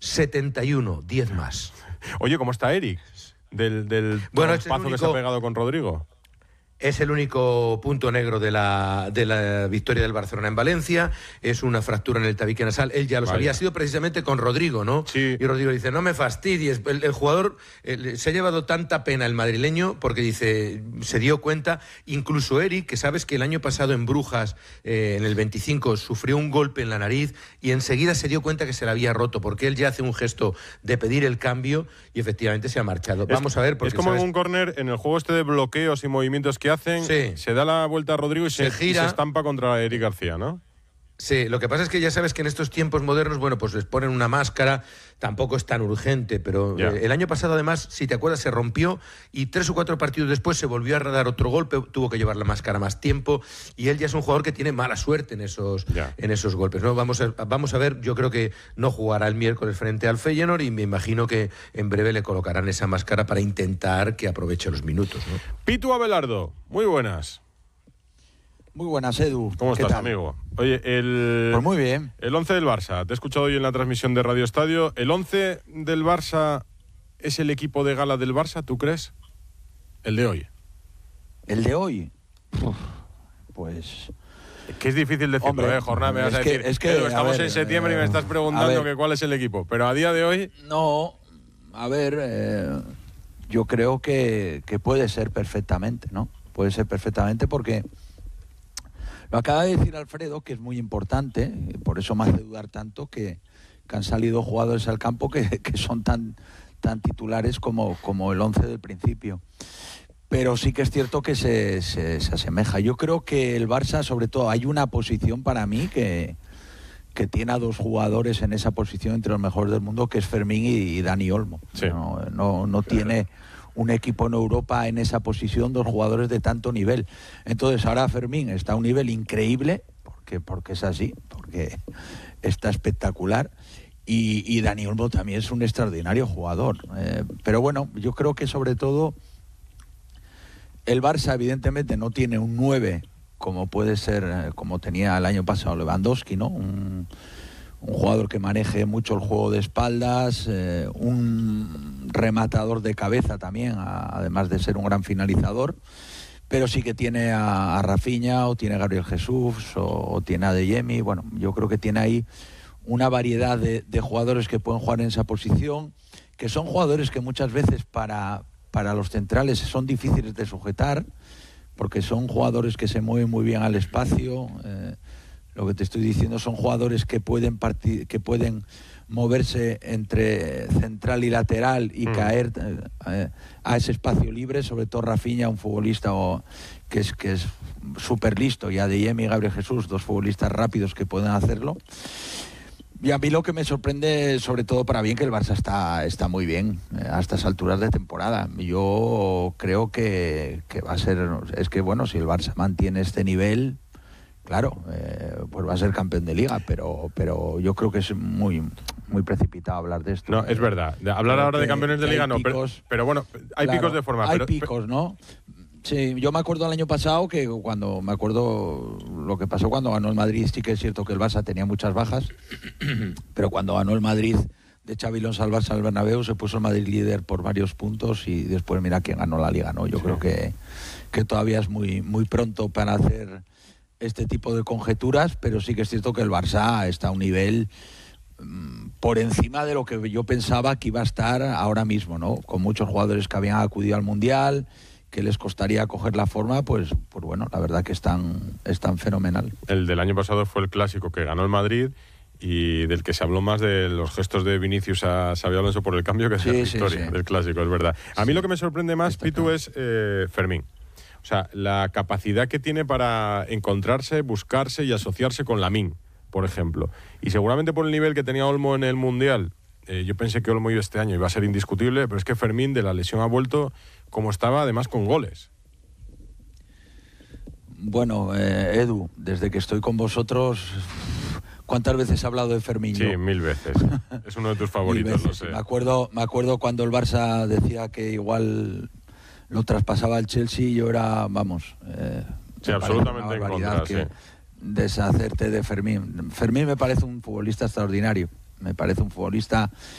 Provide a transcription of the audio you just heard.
71, 10 más. Oye, ¿cómo está Eric? Del paso que se ha pegado con Rodrigo. Es el único punto negro de la victoria del Barcelona en Valencia. Es una fractura en el tabique nasal. Él ya lo sabía. Ha sido precisamente con Rodrigo, ¿no? Sí. Y Rodrigo dice, no me fastidies. El jugador se ha llevado tanta pena el madrileño porque dice, se dio cuenta, incluso Eric, que sabes que el año pasado en Brujas, en el 25, sufrió un golpe en la nariz y enseguida se dio cuenta que se la había roto, porque él ya hace un gesto de pedir el cambio y efectivamente se ha marchado. Vamos a ver. Porque, es como en un córner, en el juego este de bloqueos y movimientos que hacen, sí, se da la vuelta a Rodrigo y se gira, y se estampa contra Eric García, ¿no? Sí, lo que pasa es que ya sabes que en estos tiempos modernos, bueno, pues les ponen una máscara, tampoco es tan urgente, pero el año pasado además, si te acuerdas, se rompió y 3 o 4 partidos después se volvió a dar otro golpe, tuvo que llevar la máscara más tiempo y él ya es un jugador que tiene mala suerte en esos golpes, ¿no? Vamos a ver, yo creo que no jugará el miércoles frente al Feyenoord y me imagino que en breve le colocarán esa máscara para intentar que aproveche los minutos, ¿no? Pitu Abelardo, muy buenas. Muy buenas, Edu. ¿Cómo estás, amigo? Oye, pues muy bien. El 11 del Barça, te he escuchado hoy en la transmisión de Radio Estadio. ¿El 11 del Barça es el equipo de gala del Barça, tú crees? El de hoy. ¿El de hoy? Pues... Que es difícil decirlo, hombre, jornada, me vas a decir. que estamos en septiembre y me estás preguntando que cuál es el equipo. Pero a día de hoy... No, a ver, yo creo que puede ser perfectamente, ¿no? Puede ser perfectamente porque... Lo acaba de decir Alfredo, que es muy importante, por eso me hace dudar tanto que han salido jugadores al campo que son tan titulares como el 11 del principio. Pero sí que es cierto que se asemeja. Yo creo que el Barça, sobre todo, hay una posición para mí que tiene a 2 jugadores en esa posición entre los mejores del mundo, que es Fermín y Dani Olmo. Sí. No tiene un equipo en Europa en esa posición, 2 jugadores de tanto nivel. Entonces ahora Fermín está a un nivel increíble, porque es así, porque está espectacular, y Dani Olmo también es un extraordinario jugador. Pero bueno, yo creo que sobre todo el Barça evidentemente no tiene un 9 como puede ser, como tenía el año pasado Lewandowski, ¿no? Un jugador que maneje mucho el juego de espaldas, un rematador de cabeza también, además de ser un gran finalizador, pero sí que tiene a Rafinha, o tiene a Gabriel Jesús, o tiene a Adeyemi. Bueno, yo creo que tiene ahí una variedad de jugadores que pueden jugar en esa posición, que son jugadores que muchas veces para los centrales son difíciles de sujetar, porque son jugadores que se mueven muy bien al espacio. Lo que te estoy diciendo son jugadores que pueden moverse entre central y lateral y caer a ese espacio libre, sobre todo Rafinha, un futbolista que es súper listo, y Adeyemi y Gabriel Jesús, 2 futbolistas rápidos que pueden hacerlo. Y a mí lo que me sorprende, sobre todo para bien, que el Barça está muy bien a estas alturas de temporada. Yo creo que va a ser... Es que bueno, si el Barça mantiene este nivel... Claro, pues va a ser campeón de Liga, pero yo creo que es muy precipitado hablar de esto. No, es verdad. Hablar ahora de campeones de Liga no, pero bueno, hay picos de forma. Hay picos, ¿no? Sí, yo me acuerdo el año pasado que me acuerdo lo que pasó cuando ganó el Madrid. Sí que es cierto que el Barça tenía muchas bajas, pero cuando ganó el Madrid de Xabi Alonso al Barça al Bernabéu, se puso el Madrid líder por varios puntos y después mira quién ganó la Liga, ¿no? Yo creo que todavía es muy pronto para hacer este tipo de conjeturas, pero sí que es cierto que el Barça está a un nivel por encima de lo que yo pensaba que iba a estar ahora mismo, ¿no? Con muchos jugadores que habían acudido al Mundial, que les costaría coger la forma, pues bueno, la verdad que están fenomenal. El del año pasado fue el clásico que ganó el Madrid y del que se habló más de los gestos de Vinicius a Xabi Alonso por el cambio que es la victoria del clásico, es verdad. A mí lo que me sorprende más, Pitu, es Fermín. O sea, la capacidad que tiene para encontrarse, buscarse y asociarse con Lamine, por ejemplo. Y seguramente por el nivel que tenía Olmo en el Mundial, yo pensé que Olmo este año iba a ser indiscutible, pero es que Fermín de la lesión ha vuelto como estaba, además con goles. Bueno, Edu, desde que estoy con vosotros, ¿cuántas veces he hablado de Fermín? Sí, 1000 veces. Es uno de tus favoritos, lo sé. Me acuerdo cuando el Barça decía que igual lo traspasaba al Chelsea, yo era, sí, absolutamente en contra, sí. Deshacerte de Fermín. Fermín me parece un futbolista extraordinario. Me parece un futbolista